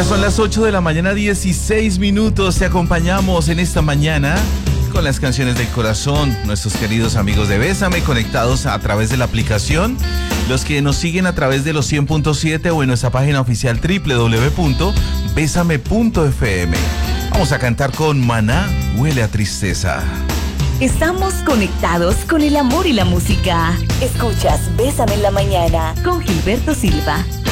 Ya son las 8 de la mañana, 16 minutos. Te acompañamos en esta mañana con las canciones del corazón. Nuestros queridos amigos de Bésame, conectados a través de la aplicación. Los que nos siguen a través de los 100.7 o en nuestra página oficial www.besame.fm. Vamos a cantar con Maná, Huele a Tristeza. Estamos conectados con el amor y la música. Escuchas Bésame en la mañana con Gilberto Silva.